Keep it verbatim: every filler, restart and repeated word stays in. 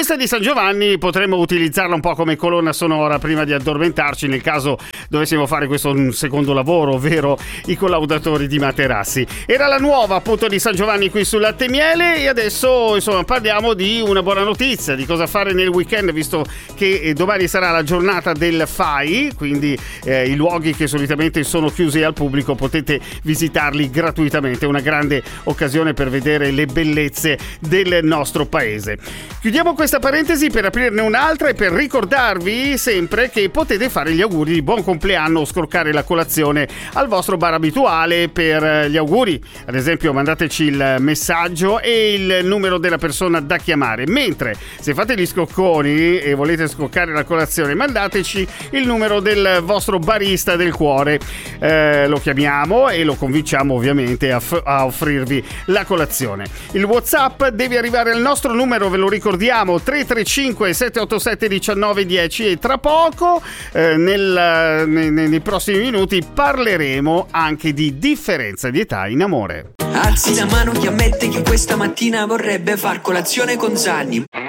questa di San Giovanni potremmo utilizzarla un po' come colonna sonora prima di addormentarci nel caso dovessimo fare questo un secondo lavoro, ovvero i collaudatori di materassi. Era la nuova appunto di San Giovanni qui sul Latte e Miele e adesso insomma parliamo di una buona notizia, di cosa fare nel weekend, visto che domani sarà la giornata del F A I, quindi eh, i luoghi che solitamente sono chiusi al pubblico potete visitarli gratuitamente, una grande occasione per vedere le bellezze del nostro paese. Chiudiamo questa parentesi per aprirne un'altra e per ricordarvi sempre che potete fare gli auguri di buon compleanno o scroccare la colazione al vostro bar abituale per gli auguri. Ad esempio mandateci il messaggio e il numero della persona da chiamare, mentre se fate gli scrocconi e volete scroccare la colazione mandateci il numero del vostro barista del cuore, eh, lo chiamiamo e lo convinciamo ovviamente a, f- a offrirvi la colazione. Il WhatsApp deve arrivare al nostro numero, ve lo ricordiamo, tre tre cinque sette otto sette uno nove uno zero, e tra poco eh, nel, nei, nei prossimi minuti parleremo anche di differenza di età in amore. Alzi la mano chi ammette che questa mattina vorrebbe far colazione con Zanni.